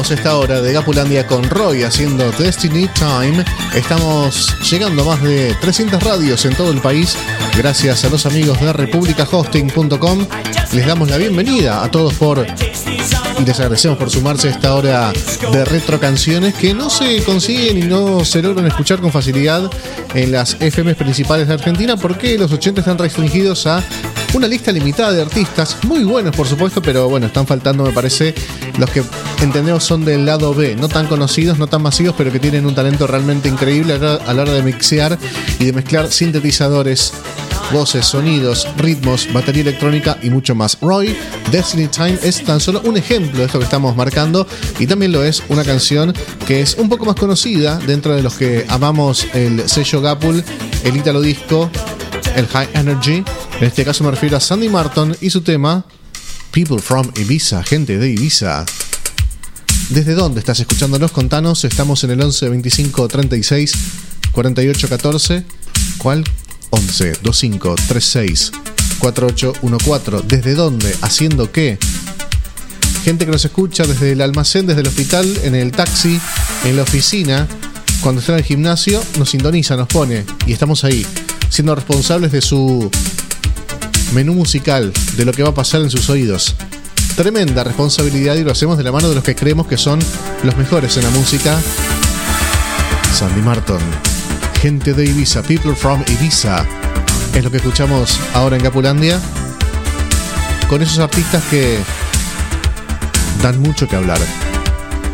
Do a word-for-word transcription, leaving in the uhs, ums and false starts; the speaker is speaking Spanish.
Arrancamos esta hora de Gapulandia con Roy haciendo Destiny Time. Estamos llegando a más de trescientas radios en todo el país gracias a los amigos de República Hosting punto com. Les damos la bienvenida a todos por y les agradecemos por sumarse a esta hora de retro canciones que no se consiguen y no se logran escuchar con facilidad en las F Ms principales de Argentina porque los ochenta están restringidos a una lista limitada de artistas, muy buenos por supuesto, pero bueno, están faltando me parece los que entendemos son del lado B, no tan conocidos, no tan masivos, pero que tienen un talento realmente increíble a la hora de mixear y de mezclar sintetizadores, voces, sonidos, ritmos, batería electrónica y mucho más. Roy, Destiny Time es tan solo un ejemplo de esto que estamos marcando y también lo es una canción que es un poco más conocida dentro de los que amamos el sello Gapul, el Italo Disco, el High Energy. En este caso me refiero a Sandy Martin y su tema People from Ibiza, gente de Ibiza. ¿Desde dónde estás escuchándonos? Contanos, estamos en el once veinticinco treinta y seis cuarenta y ocho catorce. ¿Cuál? once veinticinco treinta y seis cuarenta y ocho catorce. ¿Desde dónde? ¿Haciendo qué? Gente que nos escucha desde el almacén, desde el hospital, en el taxi, en la oficina, cuando está en el gimnasio, nos sintoniza, nos pone y estamos ahí, siendo responsables de su menú musical, de lo que va a pasar en sus oídos. Tremenda responsabilidad y lo hacemos de la mano de los que creemos que son los mejores en la música. Sandy Martin, gente de Ibiza, People from Ibiza, es lo que escuchamos ahora en Gapulandia, con esos artistas que dan mucho que hablar.